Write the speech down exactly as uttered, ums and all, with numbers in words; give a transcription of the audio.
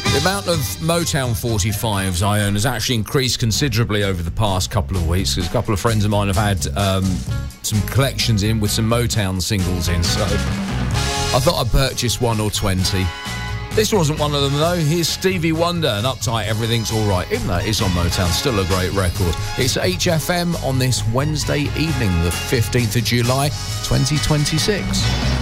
The amount of Motown forty-fives I own has actually increased considerably over the past couple of weeks, because a couple of friends of mine have had um, some collections in with some Motown singles in, so I thought I'd purchase one or twenty. This wasn't one of them, though. Here's Stevie Wonder and Uptight, Everything's Alright. Even though it is on Motown, still a great record. It's H F M on this Wednesday evening, the fifteenth of July, twenty twenty-six.